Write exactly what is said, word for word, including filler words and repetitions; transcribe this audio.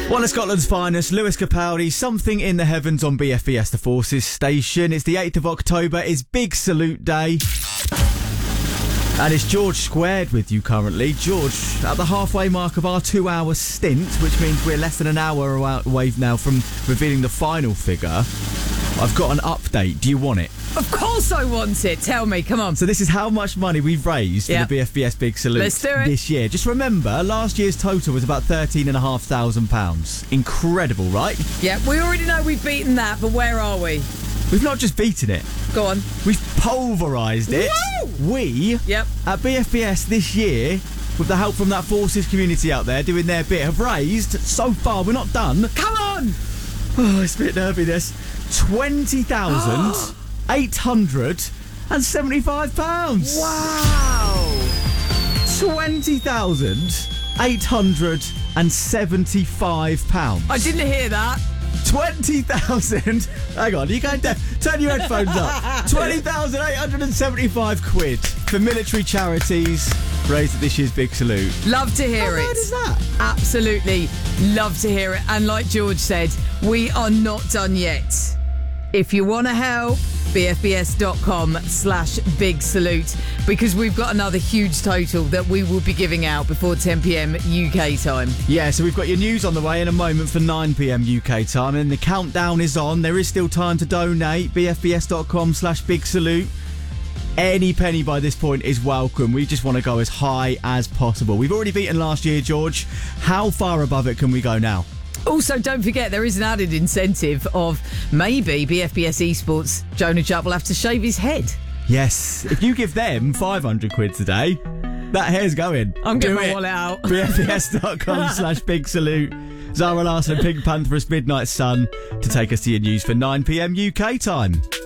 One of Scotland's finest, Lewis Capaldi, Something in the Heavens on B F B S The Forces station. It's the eighth of October, it's Big Salute Day. And it's George Squared with you currently. George, at the halfway mark of our two-hour stint, which means we're less than an hour away now from revealing the final figure, I've got an update. Do you want it? Of course I want it. Tell me, come on. So this is how much money we've raised for Yep. the B F B S Big Salute Let's do it. this year. Just remember, last year's total was about thirteen thousand five hundred pounds. Incredible, right? Yeah, we already know we've beaten that, but where are we? We've not just beaten it, Go on. we've pulverised it. Woo! We, Yep. at B F B S this year, with the help from that Forces community out there doing their bit, have raised, so far, we're not done. Come on! Oh, it's a bit nervy, this. twenty thousand eight hundred seventy-five pounds. Wow! twenty thousand eight hundred seventy-five pounds. I didn't hear that. twenty thousand. Hang on, you going deaf? Turn your headphones up. twenty thousand eight hundred seventy-five quid for military charities raised at this year's Big Salute. Love to hear How it. bad is that? Absolutely love to hear it. And like George said, we are not done yet. If you want to help, bfbs.com slash big salute, because we've got another huge total that we will be giving out before ten p.m. U K time. Yeah, so we've got your news on the way in a moment for nine p.m. U K time, and the countdown is on. There is still time to donate. bfbs.com slash big salute. Any penny by this point is welcome. We just want to go as high as possible. We've already beaten last year, George. How far above it can we go now? Also, don't forget, there is an added incentive of maybe B F B S Esports, Jonah Jutt will have to shave his head. Yes, if you give them five hundred quid today, that hair's going. I'm Do getting my it. wallet out. bfbs.com slash big salute. Zara Larsson and Pink Panther as Midnight Sun to take us to your news for nine p.m. U K time.